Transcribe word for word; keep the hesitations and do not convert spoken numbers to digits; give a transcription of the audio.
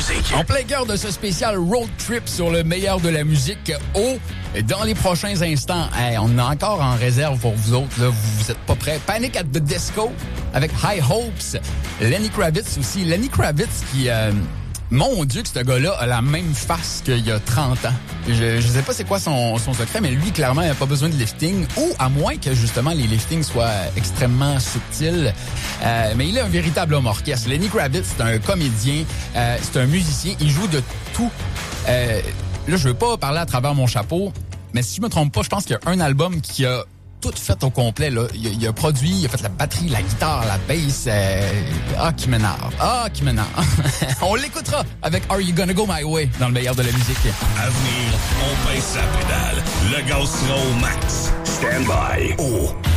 musique. En plein cœur de ce spécial road trip sur le meilleur de la musique au... Dans les prochains instants, hey, on a encore en réserve pour vous autres. Là, vous, vous êtes pas prêts. Panic at the Disco avec High Hopes. Lenny Kravitz aussi. Lenny Kravitz qui... Euh, mon Dieu que ce gars-là a la même face qu'il y a trente ans. Je, je sais pas c'est quoi son, son secret, mais lui, clairement, il n'a pas besoin de lifting. Ou à moins que, justement, les liftings soient extrêmement subtils. Euh, mais il est un véritable homme orchestre. Lenny Kravitz, c'est un comédien. Euh, c'est un musicien. Il joue de tout. Euh, là, je veux pas parler à travers mon chapeau, mais si je me trompe pas, je pense qu'il y a un album qui a tout fait au complet. Là. Il, a, il a produit, il a fait la batterie, la guitare, la bass. Euh... Ah, qui m'énerve. Ah, qui m'énerve. On l'écoutera avec Are You Gonna Go My Way dans le meilleur de la musique. À venir, on baisse la pédale. Le gaz sera au max. Stand by. Oh.